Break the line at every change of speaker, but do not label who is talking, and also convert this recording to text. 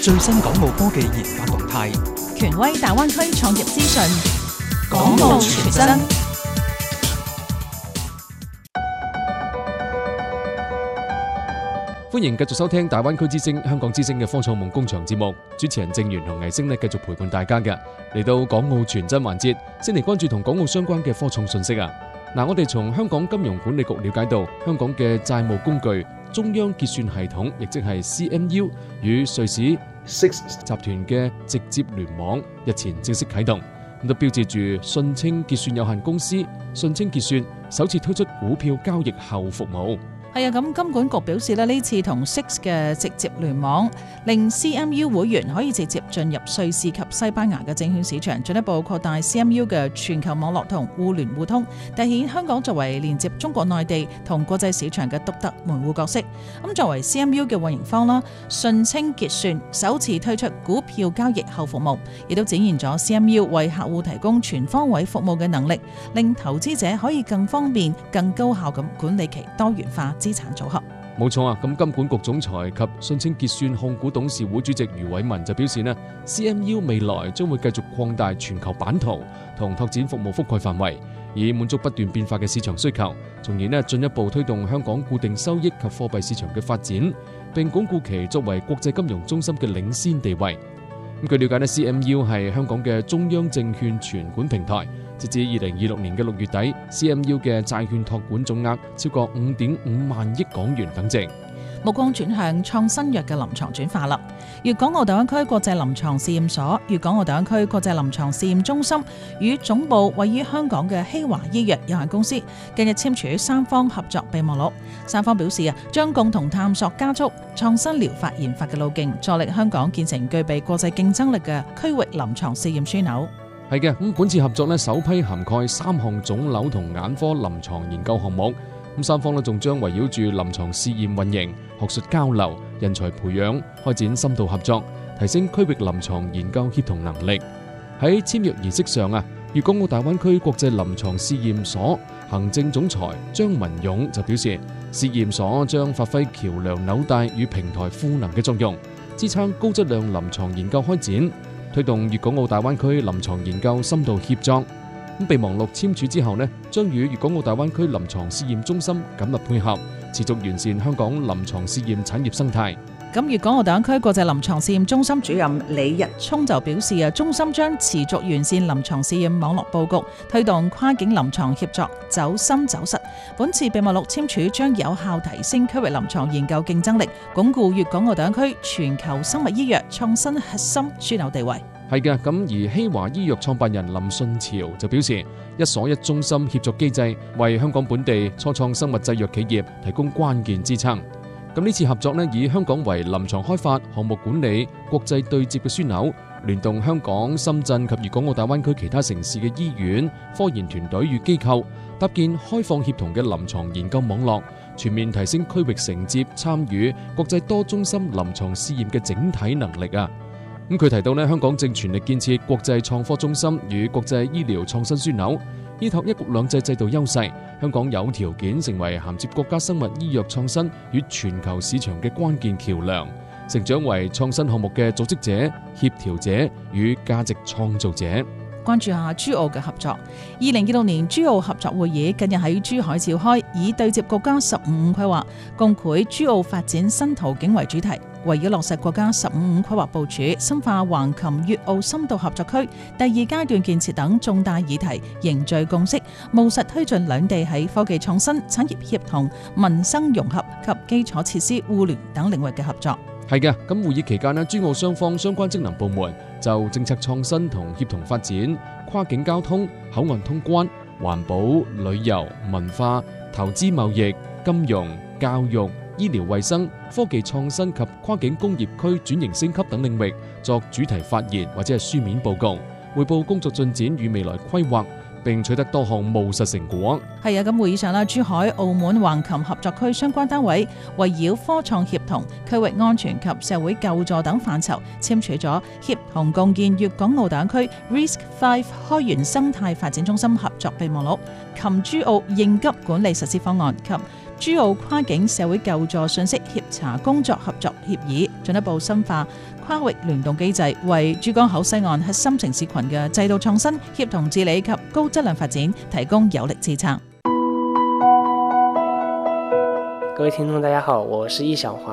最新港澳科技研發動態，
權威大灣區創業資訊，
港澳全真。
歡迎繼續收聽大灣區之聲、香港之聲嘅科創夢工場節目，主持人鄭源同藝星繼續陪伴大家嘅。嚟到港澳全真環節，先嚟關注同港澳相關嘅科創信息啊！我哋從香港金融管理局了解到，香港嘅債務工具中央結算系統，亦即係 CMU 與瑞士 Six 集團嘅直接聯網日前正式啟動，咁都標誌住信清結算有限公司信清結算首次推出股票交易後服務。
係啊，咁金管局表示呢次同 Six 嘅直接聯網，令 CMU 會員可以直接進入瑞士及西班牙嘅證券市場，進一步擴大 CMU 嘅全球網絡同互聯互通，凸顯香港作為連接中國內地同國際市場嘅獨特門戶角色。咁作為 CMU 嘅運營方啦，信清結算首次推出股票交易後服務，亦都展現咗 CMU 為客戶提供全方位服務嘅能力，令投資者可以更方便、更高效咁管理其多元化資產組合。
冇錯啊！咁金管局總裁及信清結算控股董事會主席余偉文就表示呢 CMU 未來將會繼續擴大全球版圖同拓展服務覆蓋範圍，以滿足不斷變化嘅市場需求，從而呢進一步推動香港固定收益及貨幣市場嘅發展，並鞏固其作為國際金融中心嘅領先地位。據了解呢 CMU 係香港嘅中央證券存管平台。截至2026年嘅6月底 ，CMU 嘅債券託管總額超過5.5萬億港元等值。
目光轉向創新藥嘅臨床轉化啦。粵港澳大灣區國際臨床試驗所、粵港澳大灣區國際臨床試驗中心與總部位於香港嘅希華醫藥有限公司近日簽署三方合作備忘錄。三方表示將共同探索加速創新療法研發嘅路徑，助力香港建成具備國際競爭力嘅區域臨床試驗樞紐。
係嘅，咁本次合作首批涵蓋3項腫瘤同眼科臨床研究項目，咁三方仲將圍繞住臨床試驗運營、學術交流、人才培養，開展深度合作，提升區域臨床研究協同能力。喺簽約儀式上粵港澳大灣區國際臨床試驗所行政總裁張文勇就表示，試驗所將發揮橋樑紐帶與平台賦能嘅作用，支撐高質量臨床研究開展，推動粵港澳大灣區臨床研究深度協作。咁備忘錄簽署之後將與粵港澳大灣區臨床試驗中心緊密配合，持續完善香港臨床試驗產業生態。
咁粵港澳大灣區國際臨床試驗中心主任李日聰就表示中心將持續完善臨床試驗網絡佈局，推動跨境臨床協作走深走實。本次備忘錄簽署將有效提升區域臨床研究競爭力，鞏固粵港澳大灣區全球生物醫藥創新核心樞紐地位。
係嘅，咁而希華醫藥創辦人林順潮就表示，一所一中心協作機制為香港本地初創生物製藥企業提供關鍵支撐。咁呢次合作以香港為臨床開發、項目管理、國際對接嘅樞紐，聯動香港、深圳及粵港澳大灣區其他城市嘅醫院、科研團隊與機構，搭建開放協同嘅臨床研究網絡，全面提升區域承接、參與國際多中心臨床試驗嘅整體能力啊！咁佢提到香港正全力建設國際創科中心與國際醫療創新樞紐，依託一國兩制制度優勢，香港有條件成為銜接國家生物醫藥創新與全球市場嘅關鍵橋樑，成長為創新項目嘅組織者、協調者與價值創造者。
關注下珠澳嘅合作。2026年珠澳合作會議近日喺珠海召開，以對接國家15五規劃，共繪珠澳發展新途徑為主題，圍繞落實國家15五規劃部署、深化橫琴粵澳深度合作區第2階段建設等重大議題，凝聚共識，務實推進兩地喺科技創新、產業協同、民生融合及基礎設施互聯等領域嘅合作。
係嘅，咁會議期間珠澳雙方相關職能部門就政策創新同協同發展、跨境交通、口岸通關、環保、旅遊、文化、投資貿易、金融、教育、醫療衛生、科技創新及跨境工業區轉型升級等領域作主題發言或者係書面報告，匯報工作進展與未來規劃，並取得多項務實成果。
係啊，咁會議上珠海、澳門、橫琴合作區相關單位圍繞科創協同、區域安全及社會救助等範疇簽署咗協同共建粵港澳大灣區 RISC-V 開源生態發展中心合作備忘錄、琴珠澳應急管理實施方案及珠澳跨境社會救助信息協查工作合作協議，進一步深化跨域聯動機制，為珠江口西岸核心城市群嘅制度創新、協同治理及高質量發展提供有力支撐。
各位聽眾大家好，我是易小華。